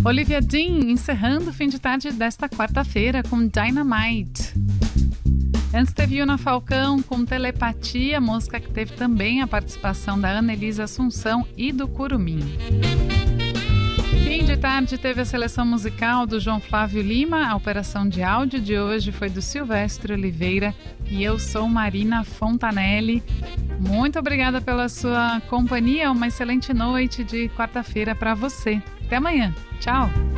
Olivia Dean encerrando o fim de tarde desta quarta-feira com Dynamite. Antes teve Una Falcão com Telepatia, música que teve também a participação da Annelise Assunção e do Curumim. Fim de tarde teve a seleção musical do João Flávio Lima, a operação de áudio de hoje foi do Silvestre Oliveira e eu sou Marina Fontanelli. Muito obrigada pela sua companhia, uma excelente noite de quarta-feira para você. Até amanhã. Tchau!